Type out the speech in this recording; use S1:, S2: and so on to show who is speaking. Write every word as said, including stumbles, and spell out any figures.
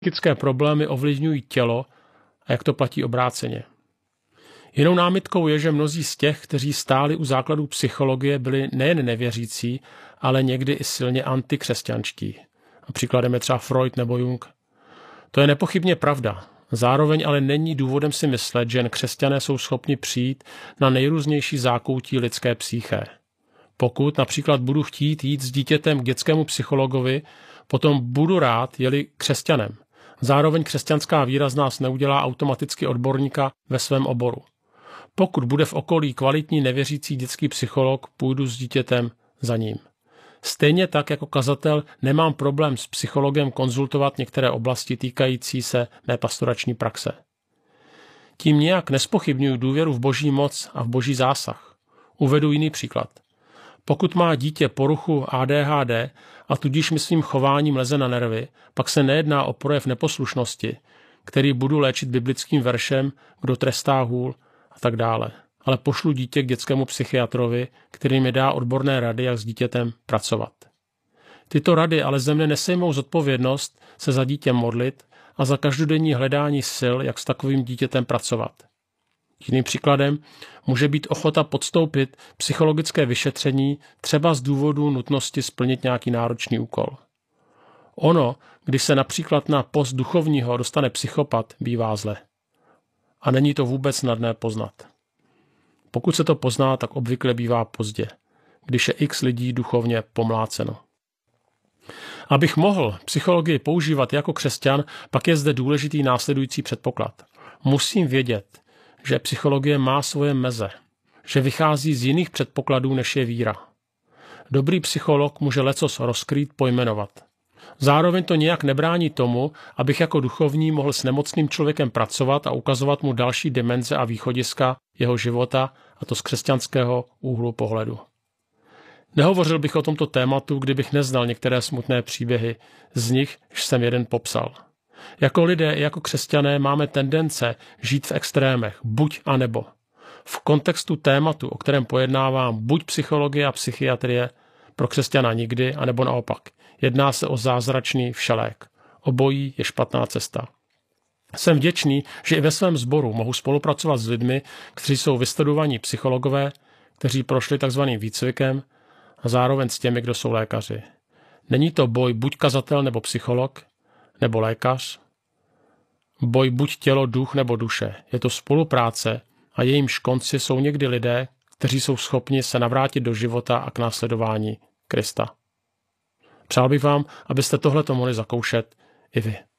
S1: Psychické problémy ovlivňují tělo a jak to platí obráceně. Jinou námitkou je, že mnozí z těch, kteří stáli u základů psychologie, byli nejen nevěřící, ale někdy i silně antikřesťanští. A příkladem je třeba Freud nebo Jung. To je nepochybně pravda. Zároveň ale není důvodem si myslet, že jen křesťané jsou schopni přijít na nejrůznější zákoutí lidské psyché. Pokud například budu chtít jít s dítětem k dětskému psychologovi, potom budu rád, je-li křesťanem. Zároveň křesťanská víra z nás neudělá automaticky odborníka ve svém oboru. Pokud bude v okolí kvalitní nevěřící dětský psycholog, půjdu s dítětem za ním. Stejně tak jako kazatel nemám problém s psychologem konzultovat některé oblasti týkající se mé pastorační praxe. Tím nijak nespochybňuji důvěru v boží moc a v boží zásah. Uvedu jiný příklad. Pokud má dítě poruchu A D H D a tudíž mi svým chováním leze na nervy, pak se nejedná o projev neposlušnosti, který budu léčit biblickým veršem, kdo trestá hůl a tak dále. Ale pošlu dítě k dětskému psychiatrovi, který mi dá odborné rady, jak s dítětem pracovat. Tyto rady ale ze mne nesejmou zodpovědnost se za dítě modlit a za každodenní hledání sil, jak s takovým dítětem pracovat. Jiným příkladem může být ochota podstoupit psychologické vyšetření třeba z důvodu nutnosti splnit nějaký náročný úkol. Ono, když se například na post duchovního dostane psychopat, bývá zle. A není to vůbec snadné poznat. Pokud se to pozná, tak obvykle bývá pozdě, když je x lidí duchovně pomláceno. Abych mohl psychologii používat jako křesťan, pak je zde důležitý následující předpoklad. Musím vědět, že psychologie má svoje meze, že vychází z jiných předpokladů, než je víra. Dobrý psycholog může lecos rozkrýt, pojmenovat. Zároveň to nijak nebrání tomu, abych jako duchovní mohl s nemocným člověkem pracovat a ukazovat mu další dimenze a východiska jeho života, a to z křesťanského úhlu pohledu. Nehovořil bych o tomto tématu, kdybych neznal některé smutné příběhy, z nich jsem jeden popsal. Jako lidé i jako křesťané máme tendence žít v extrémech, buď a nebo. V kontextu tématu, o kterém pojednávám, buď psychologie a psychiatrie, pro křesťana nikdy, anebo naopak. Jedná se o zázračný všelék. Obojí je špatná cesta. Jsem vděčný, že i ve svém sboru mohu spolupracovat s lidmi, kteří jsou vystudovaní psychologové, kteří prošli takzvaným výcvikem a zároveň s těmi, kdo jsou lékaři. Není to boj buď kazatel nebo psycholog, nebo lékař. Boj buď tělo, duch nebo duše. Je to spolupráce a jejímž konci jsou někdy lidé, kteří jsou schopni se navrátit do života a k následování Krista. Přál bych vám, abyste tohleto mohli zakoušet i vy.